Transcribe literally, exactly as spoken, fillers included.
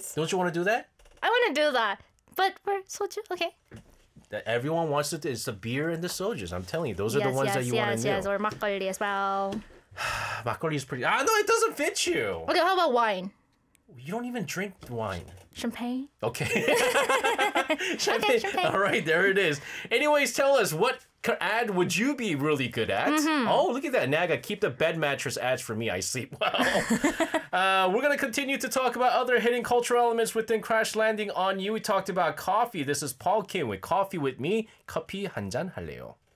yes. Don't you want to do that? I want to do that. But for soju, okay. That everyone wants to do. It's the beer and the sojus. I'm telling you, those are yes, the ones yes, that you yes, want to yes, know. or makgeolli as well. Makgeolli is pretty. Ah, no, it doesn't fit you. Okay, how about wine? You don't even drink wine. Champagne? Okay. Okay, champagne. All right, there it is. Anyways, tell us, what c- ad would you be really good at? Mm-hmm. Oh, look at that. Naga, keep the bed mattress ads for me. I sleep well. uh, we're going to continue to talk about other hidden cultural elements within Crash Landing on You. We talked about coffee. This is Paul Kim with Coffee with Me. 커피 한 잔 할래요.